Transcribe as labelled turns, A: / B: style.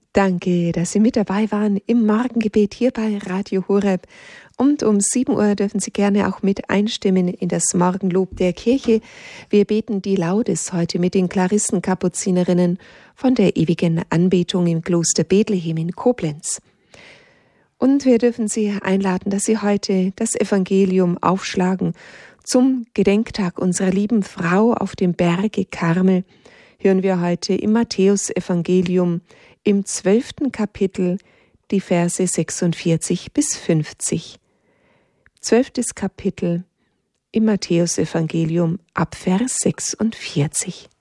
A: Danke, dass Sie mit dabei waren im Morgengebet hier bei Radio Horeb. Und um 7 Uhr dürfen Sie gerne auch mit einstimmen in das Morgenlob der Kirche. Wir beten die Laudes heute mit den Klarissen-Kapuzinerinnen von der ewigen Anbetung im Kloster Bethlehem in Koblenz. Und wir dürfen Sie einladen, dass Sie heute das Evangelium aufschlagen zum Gedenktag unserer lieben Frau auf dem Berge Karmel. Hören wir heute im Matthäus-Evangelium im 12. Kapitel die Verse 46 bis 50. 12. Kapitel im Matthäus-Evangelium ab Vers 46.